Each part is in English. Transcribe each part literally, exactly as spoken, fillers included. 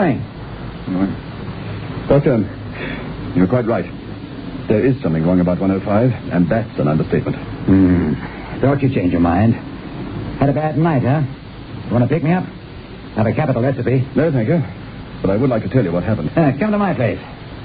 morning. Morning. Doctor, you're quite right. There is something wrong about one oh five, and that's an understatement. Hmm. Thought you changed your mind. Had a bad night, huh? You want to pick me up? Have a capital recipe. No, thank you. But I would like to tell you what happened. Uh, come to my place.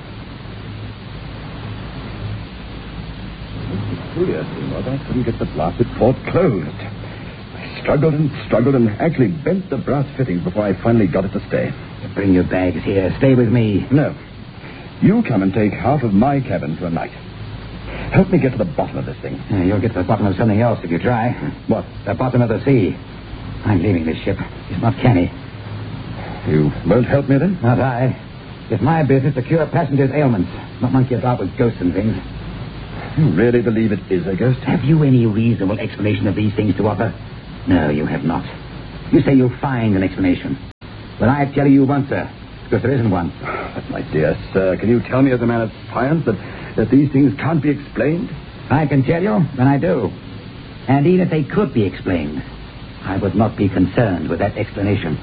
Peculiar thing was I couldn't get the blasted port closed. I struggled and struggled and actually bent the brass fittings before I finally got it to stay. Bring your bags here. Stay with me. No. You come and take half of my cabin for a night. Help me get to the bottom of this thing. Uh, you'll get to the bottom of something else if you try. What? The bottom of the sea. I'm leaving this ship. It's not canny. You won't help me then? Not I. It's my business to cure passengers' ailments, not monkey about with ghosts and things. You really believe it is a ghost? Have you any reasonable explanation of these things to offer? No, you have not. You say you'll find an explanation. But I tell you once, sir, because there isn't one. But my dear sir, can you tell me as a man of science that, that these things can't be explained? I can tell you, and I do. And even if they could be explained, I would not be concerned with that explanation.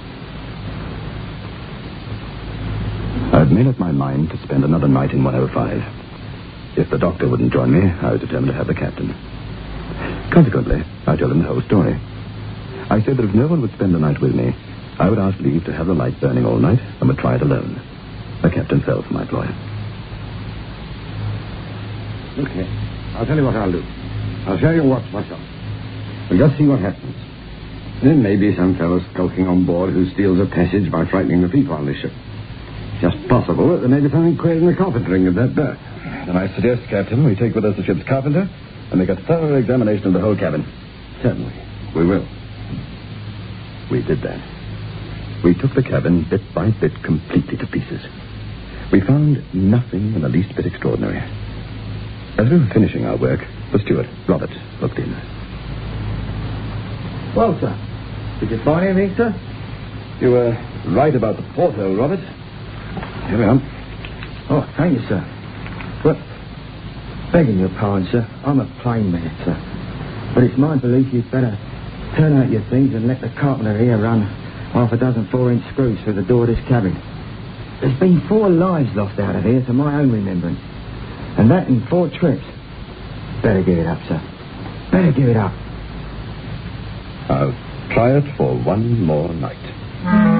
I'd made up my mind to spend another night in one oh five. If the doctor wouldn't join me, I was determined to have the captain. Consequently, I told him the whole story. I said that if no one would spend the night with me, I would ask leave to have the light burning all night and would try it alone. The captain fell for my ploy. Look here. I'll tell you what I'll do. I'll show you watch myself. We'll just see what happens. Then maybe some fellow skulking on board who steals a passage by frightening the people on this ship. Just possible that there may be something queer in the carpentering of that berth. Then I suggest, Captain, we take with us the ship's carpenter and make a thorough examination of the whole cabin. Certainly. We will. We did that. We took the cabin bit by bit completely to pieces. We found nothing in the least bit extraordinary. As we were finishing our work, the steward, Robert, looked in. Well, sir, did you find anything, sir? You were right about the porthole, Robert. Here we are. Oh, thank you, sir. But, begging your pardon, sir, I'm a plain man, sir. But it's my belief you'd better turn out your things and let the carpenter here run half a dozen four-inch screws through the door of this cabin. There's been four lives lost out of here to my own remembrance. And that in four trips. Better give it up, sir. Better give it up. I'll try it for one more night.